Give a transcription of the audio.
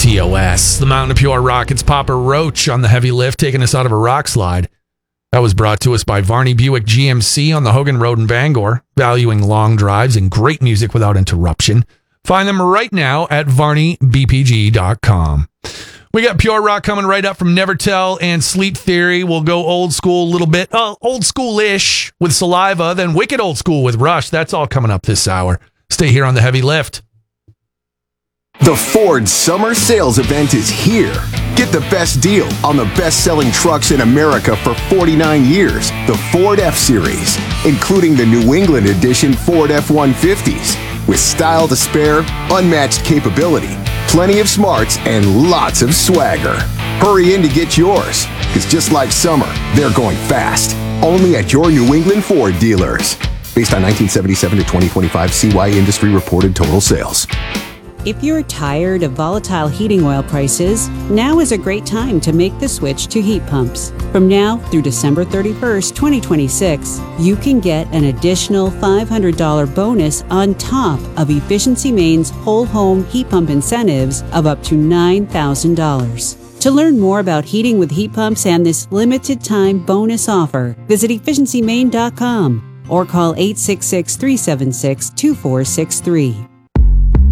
TOS. The Mountain of Pure Rockets, Papa Roach on the heavy lift, taking us out of a rock slide. That was brought to us by Varney Buick GMC on the Hogan Road in Bangor, valuing long drives and great music without interruption. Find them right now at varneybpg.com. We got Pure Rock coming right up from Nevertell and Sleep Theory. We'll go old school a little bit, old school-ish with Saliva, then wicked old school with Rush. That's all coming up this hour. Stay here on the heavy lift. The Ford Summer Sales Event is here. Get the best deal on the best-selling trucks in America for 49 years, the Ford F-Series, including the New England edition Ford F-150s. With style to spare, unmatched capability, plenty of smarts, and lots of swagger. Hurry in to get yours, because just like summer, they're going fast. Only at your New England Ford dealers. Based on 1977 to 2025 CY Industry reported total sales. If you're tired of volatile heating oil prices, now is a great time to make the switch to heat pumps. From now through December 31st, 2026, you can get an additional $500 bonus on top of Efficiency Maine's whole home heat pump incentives of up to $9,000. To learn more about heating with heat pumps and this limited time bonus offer, visit efficiencymaine.com or call 866-376-2463.